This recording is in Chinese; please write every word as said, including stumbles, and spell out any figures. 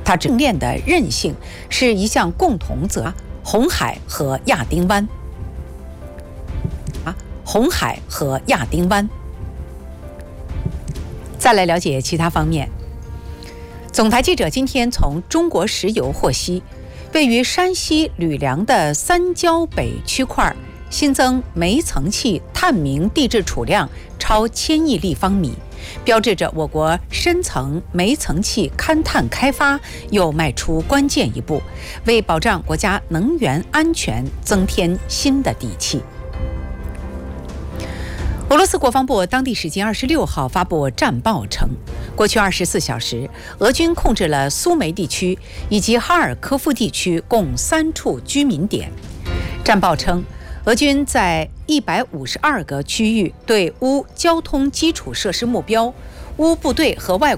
它正链的韧性是一项共同责任。红海和亚丁湾，啊，红海和亚丁湾。再来了解其他方面。总台记者今天从中国石油获悉，位于山西吕梁的三焦北区块新增煤层气探明地质储量超千亿立方米，标志着我国深层煤层气勘探开发又迈出关键一步，为保障国家能源安全增添新的底气。俄罗斯国防部当地时间二十六号发布战报称，过去二十四小时，俄军控制了苏梅地区以及哈尔科夫地区共三处居民点。战报称，俄军在一百五十二个区域对乌交通基础设施目标、乌部队和外